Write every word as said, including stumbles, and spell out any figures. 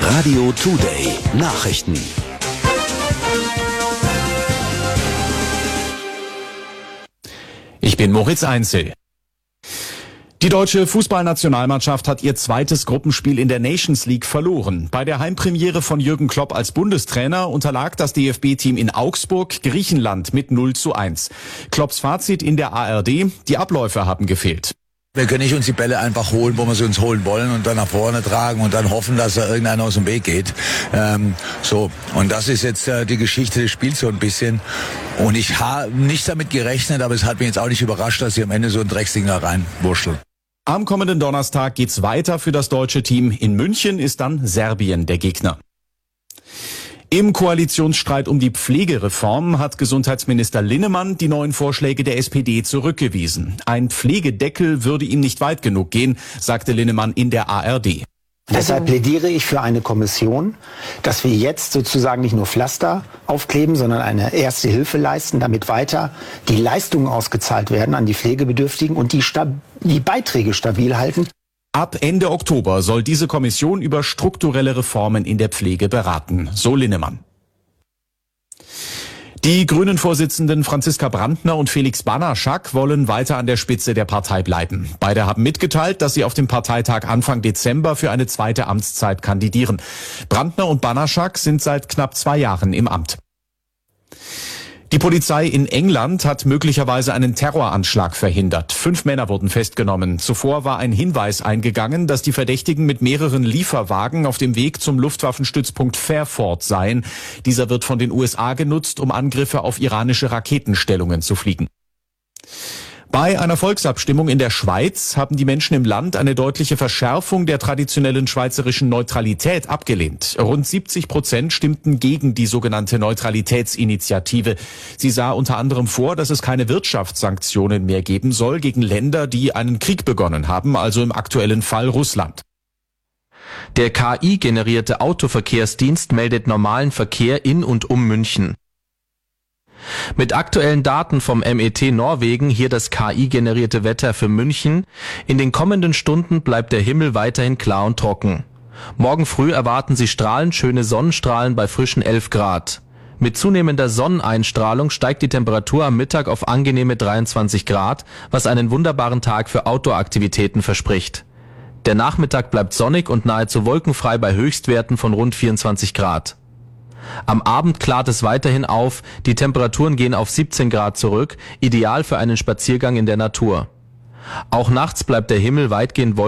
Radio Today Nachrichten. Ich bin Moritz Einzel. Die deutsche Fußballnationalmannschaft hat ihr zweites Gruppenspiel in der Nations League verloren. Bei der Heimpremiere von Jürgen Klopp als Bundestrainer unterlag das D F B-Team in Augsburg Griechenland mit null zu eins. Klopps Fazit in der A R D: Die Abläufe haben gefehlt. Wir können nicht uns die Bälle einfach holen, wo wir sie uns holen wollen und dann nach vorne tragen und dann hoffen, dass da irgendeiner aus dem Weg geht. Ähm, so, und das ist jetzt äh, die Geschichte des Spiels so ein bisschen. Und ich habe nicht damit gerechnet, aber es hat mich jetzt auch nicht überrascht, dass sie am Ende so ein Drecksding da reinwurschteln. Am kommenden Donnerstag geht's weiter für das deutsche Team. In München ist dann Serbien der Gegner. Im Koalitionsstreit um die Pflegereform hat Gesundheitsminister Linnemann die neuen Vorschläge der S P D zurückgewiesen. Ein Pflegedeckel würde ihm nicht weit genug gehen, sagte Linnemann in der A R D. Deshalb plädiere ich für eine Kommission, dass wir jetzt sozusagen nicht nur Pflaster aufkleben, sondern eine erste Hilfe leisten, damit weiter die Leistungen ausgezahlt werden an die Pflegebedürftigen und die, Stab- die Beiträge stabil halten. Ab Ende Oktober soll diese Kommission über strukturelle Reformen in der Pflege beraten, so Linnemann. Die Grünen-Vorsitzenden Franziska Brandner und Felix Banaschak wollen weiter an der Spitze der Partei bleiben. Beide haben mitgeteilt, dass sie auf dem Parteitag Anfang Dezember für eine zweite Amtszeit kandidieren. Brandner und Banaschak sind seit knapp zwei Jahren im Amt. Die Polizei in England hat möglicherweise einen Terroranschlag verhindert. Fünf Männer wurden festgenommen. Zuvor war ein Hinweis eingegangen, dass die Verdächtigen mit mehreren Lieferwagen auf dem Weg zum Luftwaffenstützpunkt Fairford seien. Dieser wird von den U S A genutzt, um Angriffe auf iranische Raketenstellungen zu fliegen. Bei einer Volksabstimmung in der Schweiz haben die Menschen im Land eine deutliche Verschärfung der traditionellen schweizerischen Neutralität abgelehnt. Rund siebzig Prozent stimmten gegen die sogenannte Neutralitätsinitiative. Sie sah unter anderem vor, dass es keine Wirtschaftssanktionen mehr geben soll gegen Länder, die einen Krieg begonnen haben, also im aktuellen Fall Russland. Der K I-generierte Autoverkehrsdienst meldet normalen Verkehr in und um München. Mit aktuellen Daten vom M E T Norwegen hier das K I-generierte Wetter für München. In den kommenden Stunden bleibt der Himmel weiterhin klar und trocken. Morgen früh erwarten Sie strahlend schöne Sonnenstrahlen bei frischen elf Grad. Mit zunehmender Sonneneinstrahlung steigt die Temperatur am Mittag auf angenehme dreiundzwanzig Grad, was einen wunderbaren Tag für Outdoor-Aktivitäten verspricht. Der Nachmittag bleibt sonnig und nahezu wolkenfrei bei Höchstwerten von rund vierundzwanzig Grad. Am Abend klart es weiterhin auf, die Temperaturen gehen auf siebzehn Grad zurück, ideal für einen Spaziergang in der Natur. Auch nachts bleibt der Himmel weitgehend wolkenfrei.